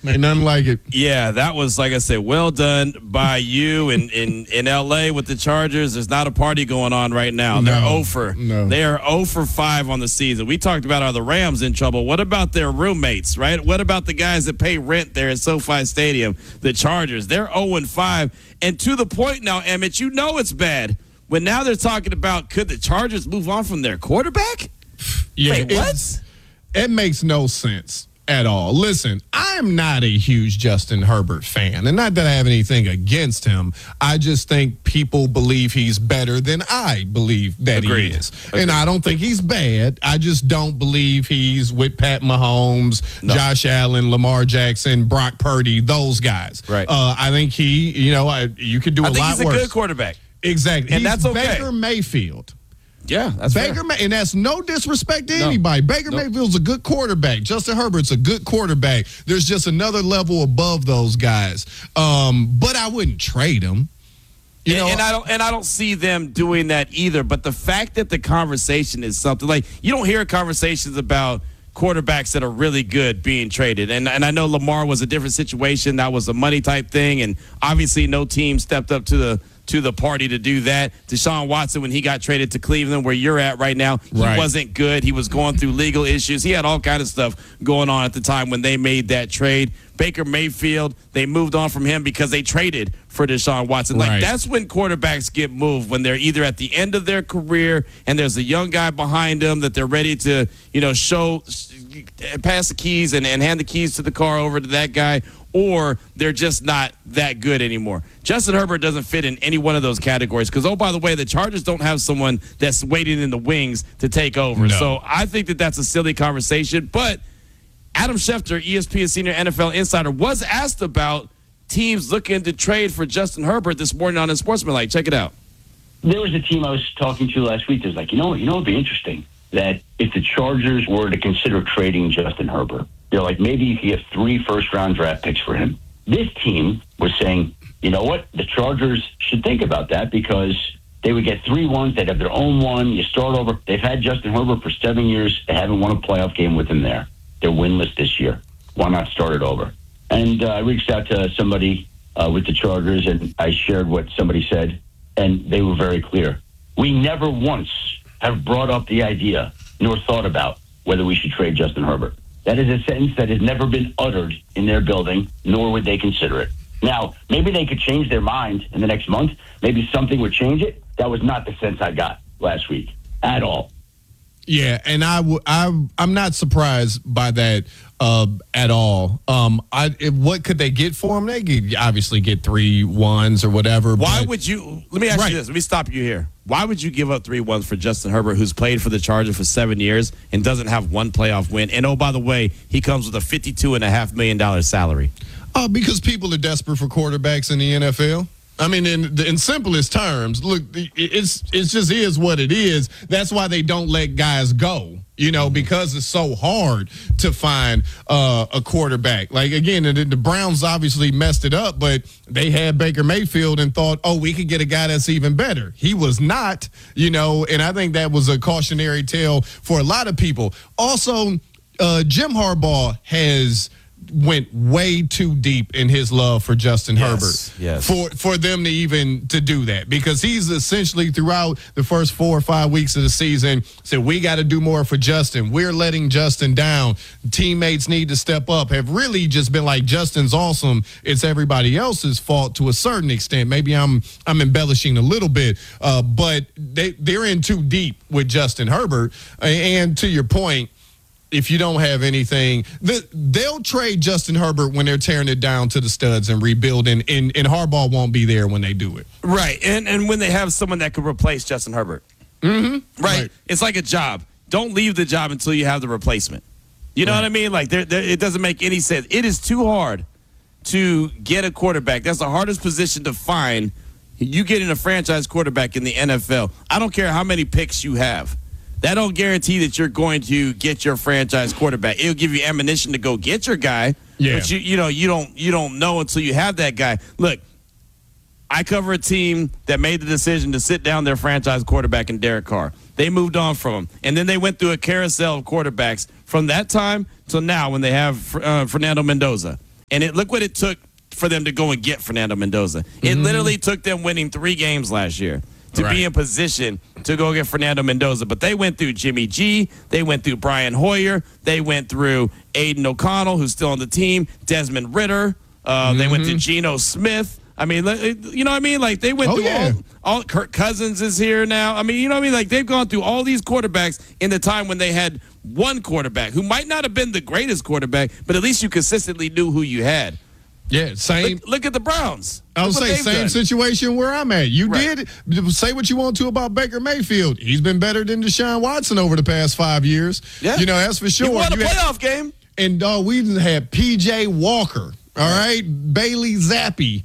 Ain't nothing like it. Yeah, that was, like I said, well done by you in L.A. with the Chargers. There's not a party going on right now. They're over. No. They are 0 for 5 on the season. We talked about, are the Rams in trouble? What about their roommates, right? What about the guys that pay rent there at SoFi Stadium? The Chargers, they're 0 and 5. And to the point now, Emmett, you know it's bad. When now they're talking about, could the Chargers move on from their quarterback? Yeah, Wait, what? It makes no sense at all. Listen, I'm not a huge Justin Herbert fan, and not that I have anything against him. I just think people believe he's better than I believe that Agreed. he is. And I don't think he's bad. I just don't believe he's with Pat Mahomes, Josh Allen, Lamar Jackson, Brock Purdy, those guys. Right. I think he, you could do a lot worse. I think he's a good quarterback. Exactly. And He's that's okay. Baker Mayfield. Yeah, that's fair. And that's no disrespect to anybody. Baker Mayfield's a good quarterback. Justin Herbert's a good quarterback. There's just another level above those guys. But I wouldn't trade him. And I don't see them doing that either. But the fact that the conversation is something like, you don't hear conversations about quarterbacks that are really good being traded. And I know Lamar was a different situation. That was a money type thing. And obviously no team stepped up to the party to do that. Deshaun Watson, when he got traded to Cleveland, where you're at right now, he wasn't good. He was going through legal issues. He had all kind of stuff going on at the time when they made that trade. Baker Mayfield, they moved on from him because they traded for Deshaun Watson. Like, that's when quarterbacks get moved, when they're either at the end of their career and there's a young guy behind them that they're ready to, pass the keys and hand the keys to the car over to that guy, or they're just not that good anymore. Justin Herbert doesn't fit in any one of those categories because, oh, by the way, the Chargers don't have someone that's waiting in the wings to take over. No. So I think that's a silly conversation. But Adam Schefter, ESPN senior NFL insider, was asked about teams looking to trade for Justin Herbert this morning on Unsportsmanlike. Check it out. There was a team I was talking to last week that was like, it'd be interesting that if the Chargers were to consider trading Justin Herbert, they're like, maybe you could get 3 first-round draft picks for him. This team was saying, you know what, the Chargers should think about that because they would get 3 ones. They'd have their own one. You start over. They've had Justin Herbert for 7 years. They haven't won a playoff game with him there. They're winless this year. Why not start it over? And I reached out to somebody with the Chargers, and I shared what somebody said, and they were very clear. We never once have brought up the idea nor thought about whether we should trade Justin Herbert. That is a sentence that has never been uttered in their building, nor would they consider it. Now, maybe they could change their mind in the next month. Maybe something would change it. That was not the sense I got last week at all. Yeah, and I'm not surprised by that at all. What could they get for him? They could obviously get 3 ones or whatever. Why would you? Let me ask you this. Let me stop you here. Why would you give up 3 ones for Justin Herbert, who's played for the Chargers for 7 years and doesn't have one playoff win? And oh, by the way, he comes with a $52.5 million salary. Because people are desperate for quarterbacks in the NFL. I mean, in simplest terms, look, it's just is what it is. That's why they don't let guys go, because it's so hard to find a quarterback. Like, again, the Browns obviously messed it up, but they had Baker Mayfield and thought, oh, we could get a guy that's even better. He was not, and I think that was a cautionary tale for a lot of people. Also, Jim Harbaugh went way too deep in his love for Justin Herbert for them to do that, because he's essentially throughout the first 4 or 5 weeks of the season said, we got to do more for Justin. We're letting Justin down. Teammates need to step up. Have really just been like, Justin's awesome. It's everybody else's fault to a certain extent. Maybe I'm embellishing a little bit, but they're in too deep with Justin Herbert. And to your point, if you don't have anything, they'll trade Justin Herbert when they're tearing it down to the studs and rebuilding, and Harbaugh won't be there when they do it. Right, and when they have someone that could replace Justin Herbert. Mm-hmm. Right. It's like a job. Don't leave the job until you have the replacement. You know what I mean? Like, it doesn't make any sense. It is too hard to get a quarterback. That's the hardest position to find. You getting a franchise quarterback in the NFL. I don't care how many picks you have. That don't guarantee that you're going to get your franchise quarterback. It'll give you ammunition to go get your guy, but you don't know until you have that guy. Look, I cover a team that made the decision to sit down their franchise quarterback in Derek Carr. They moved on from him, and then they went through a carousel of quarterbacks from that time till now when they have Fernando Mendoza. And look what it took for them to go and get Fernando Mendoza. It literally took them winning 3 games last year to be in position to go get Fernando Mendoza. But they went through Jimmy G. They went through Brian Hoyer. They went through Aiden O'Connell, who's still on the team, Desmond Ritter. They went to Geno Smith. I mean, you know what I mean? Like, they went through all Kirk Cousins is here now. I mean, you know what I mean? Like, they've gone through all these quarterbacks in the time when they had one quarterback who might not have been the greatest quarterback, but at least you consistently knew who you had. Yeah, same. Look at the Browns. I would say same situation where I'm at. You Right. did say what you want to about Baker Mayfield. He's been better than Deshaun Watson over the past 5 years. Yeah. You know, that's for sure. He won a playoff game. And we had P.J. Walker. All right, Bailey Zappi,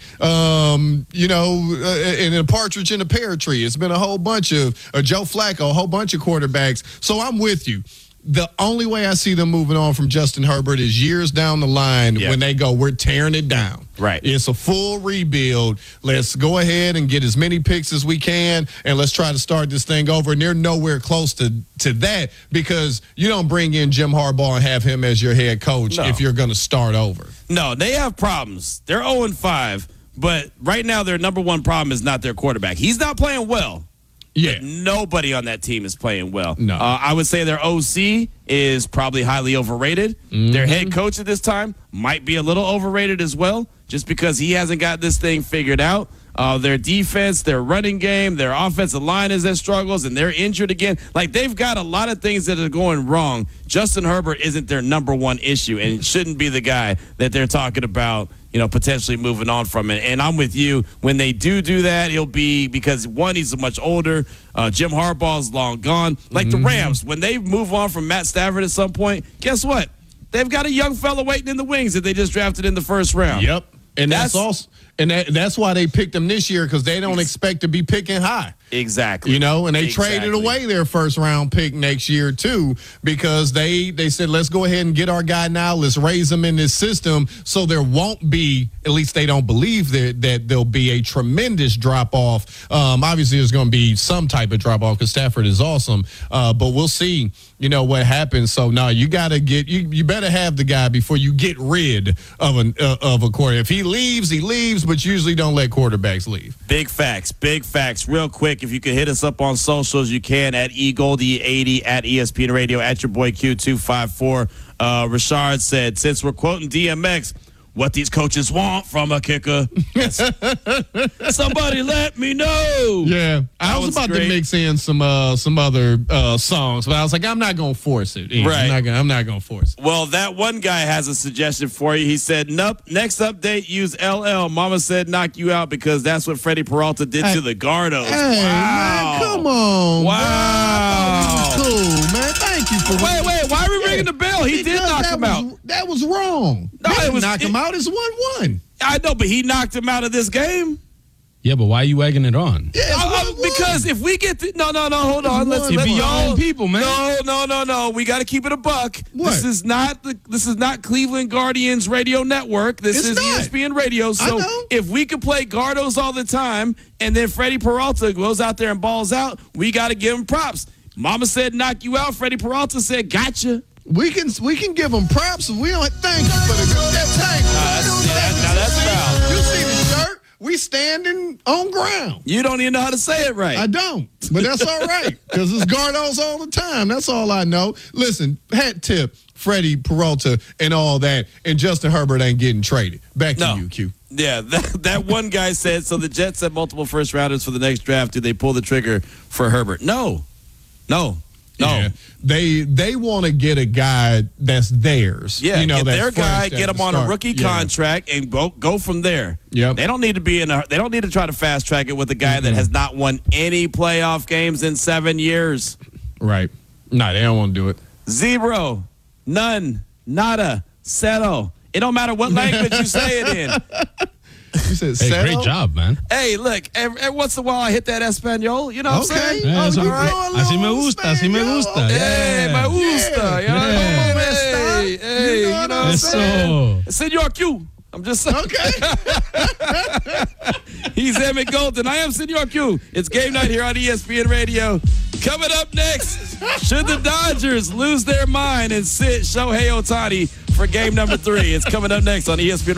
you know, and a partridge in a pear tree. It's been a whole bunch of Joe Flacco, a whole bunch of quarterbacks. So I'm with you. The only way I see them moving on from Justin Herbert is years down the line when they go, we're tearing it down. Right. It's a full rebuild. Let's go ahead and get as many picks as we can, and let's try to start this thing over. And they're nowhere close to that because you don't bring in Jim Harbaugh and have him as your head coach if you're going to start over. No, they have problems. They're 0-5, but right now their number one problem is not their quarterback. He's not playing well. Yeah. But nobody on that team is playing well. No. I would say their OC is probably highly overrated. Their head coach at this time might be a little overrated as well, just because he hasn't got this thing figured out. Their defense, their running game, their offensive line is at struggles, and they're injured again. Like, they've got a lot of things that are going wrong. Justin Herbert isn't their number one issue, and shouldn't be the guy that they're talking about, you know, potentially moving on from it. And I'm with you. When they do that, it'll be because, one, he's much older. Jim Harbaugh's long gone. Like the Rams, when they move on from Matt Stafford at some point, guess what? They've got a young fella waiting in the wings that they just drafted in the first round. Yep. And that's also, and that's why they picked him this year, because they don't expect to be picking high. Exactly. You know, and they traded away their first round pick next year too, because they said, let's go ahead and get our guy now. Let's raise him in this system, so there won't be, at least they don't believe that there'll be a tremendous drop off. Obviously, there's going to be some type of drop off because Stafford is awesome, but we'll see. You know what happens. So no, you got to get you better have the guy before you get rid of a quarterback. If he leaves, he leaves, but usually don't let quarterbacks leave. Big facts. Real quick, if you could hit us up on socials, you can at eGoldie80, at ESPN Radio, at your boy Q254. Rashard said, since we're quoting DMX, what these coaches want from a kicker. Somebody let me know. Yeah, I was about to mix in some other songs, but I was like, I'm not gonna force it. Right. I'm not gonna force it. Well, that one guy has a suggestion for you. He said, nope, next update, use LL. Mama said knock you out because that's what Freddie Peralta did to the Gardos. Hey, wow. Man, come on. Wow. Cool, man. Thank you for Wait, why are we ringing the bell? He did knock him out. That was wrong. No, it was knock him out. It's 1-1. I know, but he knocked him out of this game. Yeah, but why are you egging it on? Yeah, because if we get to, no, hold on. Let's be your own people, man. No. We got to keep it a buck. What? This is not Cleveland Guardians Radio Network. This is not. ESPN Radio. So I know. if we could play Gardos all the time, and then Freddie Peralta goes out there and balls out, we got to give him props. Mama said knock you out. Freddie Peralta said gotcha. We can give him props. We don't thank you for the thank you. Now that's foul. You see the shirt? We standing on ground. You don't even know how to say it right. I don't, but that's all right because it's Gardos all the time. That's all I know. Listen, hat tip, Freddie Peralta and all that, and Justin Herbert ain't getting traded. Back to you, Q. Yeah, that one guy said, so the Jets have multiple first rounders for the next draft. Do they pull the trigger for Herbert? No. Yeah. They want to get a guy that's theirs. Yeah, you know, get that's their guy, fresh get at him the on a start. rookie contract, and go from there. Yep. They don't need to they don't need to try to fast track it with a guy that has not won any playoff games in 7 years. Right. No, they don't want to do it. 0, none, nada, cero. It don't matter what language you say it in. You said Hey, great job, man. Hey, look, every once in a while I hit that Espanol. You know what I'm saying? Yeah, you all right. Así me gusta, así me gusta. Hey, Yeah. me gusta. You know what I mean? Hey, you know what I'm saying? Senor Q. I'm just saying. Okay. He's Emmett Golden. I am Senor Q. It's game night here on ESPN Radio. Coming up next, should the Dodgers lose their mind and sit Shohei Ohtani for game number 3? It's coming up next on ESPN